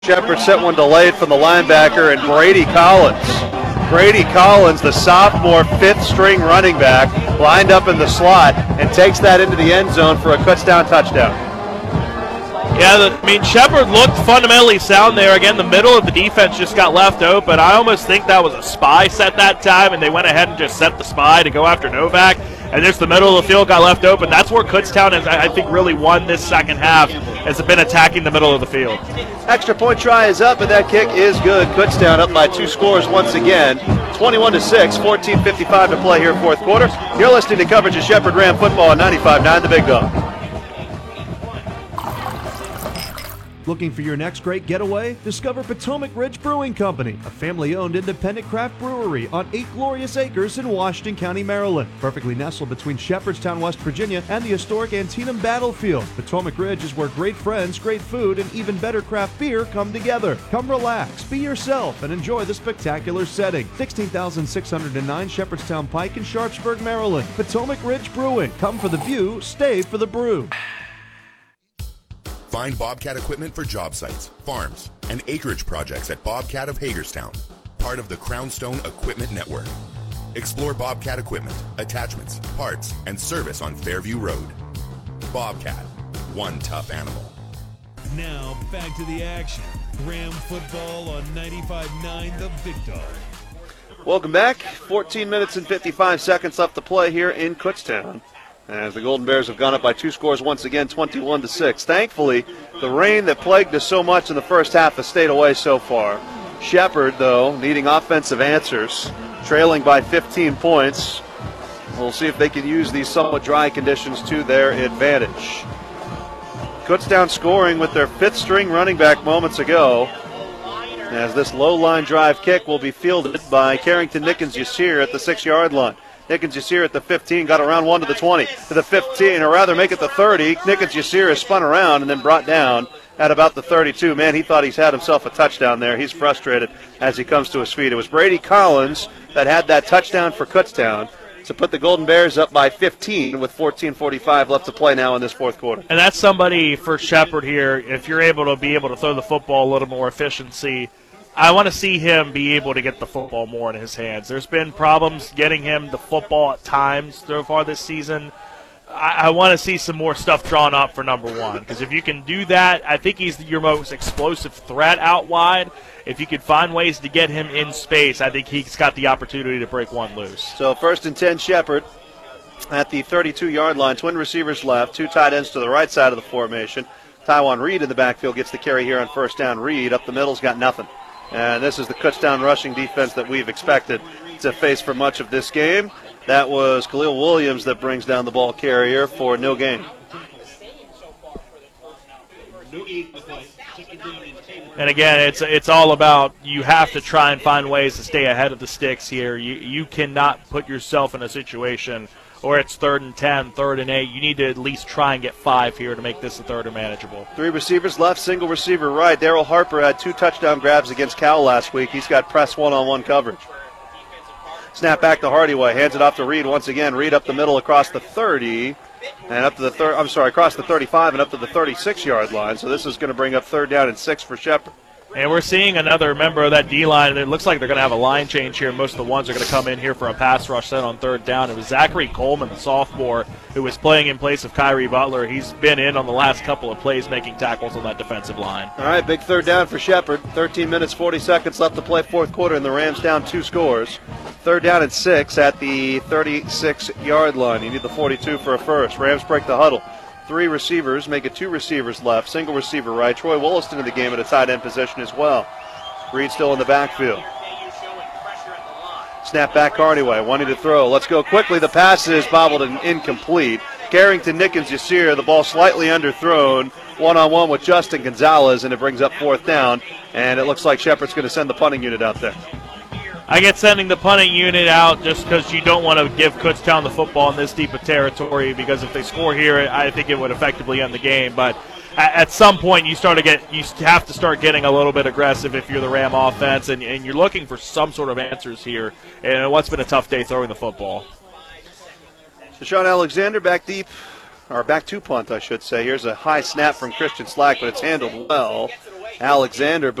Shepherd sent one delayed from the linebacker, and Brady Collins. Brady Collins, the sophomore fifth-string running back, lined up in the slot and takes that into the end zone for a Kutztown touchdown. Yeah, Shepherd looked fundamentally sound there. Again, the middle of the defense just got left open. I almost think that was a spy set that time, and they went ahead and just set the spy to go after Novak. And just the middle of the field got left open. That's where Kutztown has, I think, really won this second half, has been attacking the middle of the field. Extra point try is up, and that kick is good. Kutztown up by 2 scores once again. 21-6, 14:55 to play here, fourth quarter. You're listening to coverage of Shepherd Ram football on 95.9 The Big Dog. Looking for your next great getaway? Discover Potomac Ridge Brewing Company, a family-owned independent craft brewery on 8 glorious acres in Washington County, Maryland. Perfectly nestled between Shepherdstown, West Virginia, and the historic Antietam battlefield, Potomac Ridge is where great friends, great food, and even better craft beer come together. Come relax, be yourself, and enjoy the spectacular setting. 16,609 Shepherdstown Pike in Sharpsburg, Maryland. Potomac Ridge Brewing. Come for the view, stay for the brew. Find Bobcat equipment for job sites, farms, and acreage projects at Bobcat of Hagerstown, part of the Crownstone Equipment Network. Explore Bobcat equipment, attachments, parts, and service on Fairview Road. Bobcat, one tough animal. Now back to the action. Ram football on 95.9 The Big Dog. Welcome back. 14 minutes and 55 seconds left to play here in Kutztown, as the Golden Bears have gone up by 2 scores once again, 21-6. Thankfully, the rain that plagued us so much in the first half has stayed away so far. Shepherd, though, needing offensive answers, trailing by 15 points. We'll see if they can use these somewhat dry conditions to their advantage. Kutztown scoring with their fifth-string running back moments ago, as this low-line drive kick will be fielded by Carrington Nickens-Yassir at the 6-yard line. Nickens-Yassir at the 15, got around 1 to the 20, to the 15, or rather make it the 30. Nickens-Yassir is spun around and then brought down at about the 32. Man, he thought he's had himself a touchdown there. He's frustrated as he comes to his feet. It was Brady Collins that had that touchdown for Kutztown to put the Golden Bears up by 15 with 14:45 left to play now in this fourth quarter. And that's somebody for Shepherd here, if you're able to throw the football a little more efficiency, I want to see him be able to get the football more in his hands. There's been problems getting him the football at times so far this season. I want to see some more stuff drawn up for number one, because if you can do that, I think he's your most explosive threat out wide. If you could find ways to get him in space, I think he's got the opportunity to break one loose. So 1st and 10 Shepherd at the 32-yard line. Twin receivers left, 2 tight ends to the right side of the formation. Tywan Reed in the backfield gets the carry here on first down. Reed up the middle's got nothing. And this is the Kutztown rushing defense that we've expected to face for much of this game. That was Khalil Williams that brings down the ball carrier for no gain. And again, it's all about, you have to try and find ways to stay ahead of the sticks here. You cannot put yourself in a situation where it's 3rd and 10, 3rd and 8. You need to at least try and get 5 here to make this a third and manageable. 3 receivers left, single receiver right. Darrell Harper had 2 touchdown grabs against Cal last week. He's got press one-on-one coverage. Snap back to Hardyway, hands it off to Reed once again. Reed up the middle across the 30 and up to the across the 35 and up to the 36-yard line. So this is going to bring up 3rd down and 6 for Shepherd. And we're seeing another member of that D-line, and it looks like they're going to have a line change here. Most of the ones are going to come in here for a pass rush set on 3rd down. It was Zachary Coleman, the sophomore, who was playing in place of Kyrie Butler. He's been in on the last couple of plays making tackles on that defensive line. All right, big 3rd down for Shepherd. 13 minutes, 40 seconds left to play fourth quarter, and the Rams down 2 scores. 3rd down and 6 at the 36-yard line. You need the 42 for a first. Rams break the huddle. 3 receivers, make it 2 receivers left, single receiver right. Troy Wollaston in the game at a tight end position as well. Reed still in the backfield. Snap back Hardyway, wanting to throw. Let's go quickly. The pass is bobbled and incomplete. Carrington Nickens-Yassir, the ball slightly underthrown. One-on-one with Justin Gonzalez, and it brings up 4th down. And it looks like Shepherd's going to send the punting unit out there. I get sending the punting unit out just because you don't want to give Kutztown the football in this deep of territory, because if they score here, I think it would effectively end the game. But at some point, you have to start getting a little bit aggressive if you're the Ram offense, and you're looking for some sort of answers here. And what's been a tough day throwing the football. Deshaun Alexander back deep, or back to punt, I should say. Here's a high snap from Christian Slack, but it's handled well. Alexander.